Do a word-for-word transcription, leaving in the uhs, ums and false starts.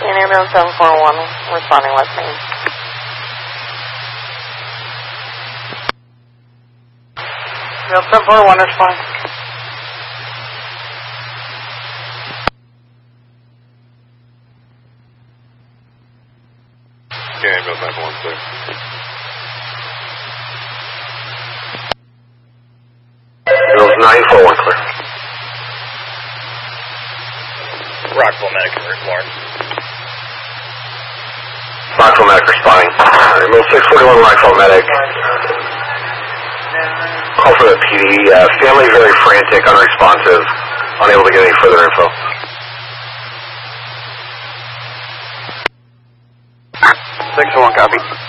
And ambulance seven four one responding with me. Ambulance seven four one responding. Okay, ambulance nine four one, clear. Ambulance nine four one, clear. Rockville Medic, Lawrence. Rockville Medic responding. Ambulance six forty-one, Rockville Medic. Call for the P D. Uh, family very frantic, unresponsive, unable to get any further info. six one, copy.